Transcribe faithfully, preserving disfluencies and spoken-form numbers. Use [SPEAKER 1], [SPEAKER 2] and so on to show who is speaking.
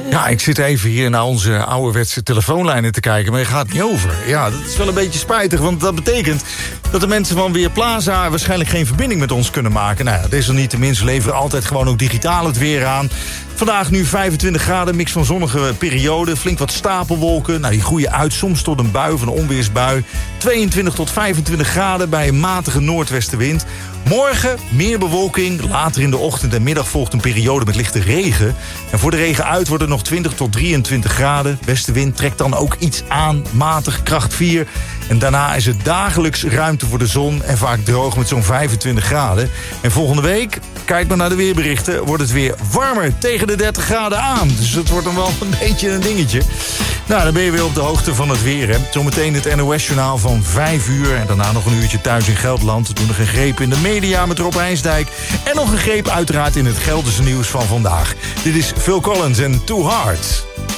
[SPEAKER 1] Ja, ik zit even hier naar onze ouderwetse telefoonlijnen te kijken, maar je gaat niet over. Ja, dat is wel een beetje spijtig, want dat betekent dat de mensen van Weerplaza waarschijnlijk geen verbinding met ons kunnen maken. Nou ja, desalniettemin, ze leveren altijd gewoon ook digitaal het weer aan. Vandaag nu vijfentwintig graden, mix van zonnige periode, flink wat stapelwolken. Nou, die groeien uit soms tot een bui of een onweersbui. tweeëntwintig tot vijfentwintig graden bij een matige noordwestenwind. Morgen meer bewolking, later in de ochtend en middag volgt een periode met lichte regen. En voor de regen uit wordt het nog twintig tot drieëntwintig graden. Westenwind trekt dan ook iets aan, matig, kracht vier. En daarna is het dagelijks ruimte voor de zon en vaak droog met zo'n vijfentwintig graden. En volgende week, kijk maar naar de weerberichten, wordt het weer warmer tegen de dertig graden aan. Dus het wordt dan wel een beetje een dingetje. Nou, dan ben je weer op de hoogte van het weer, hè. Zometeen het N O S-journaal van vijf uur. En daarna nog een uurtje thuis in Gelderland. Toen nog een greep in de media met Rob Heinsdijk. En nog een greep uiteraard in het Gelderse nieuws van vandaag. Dit is Phil Collins en Too Hard.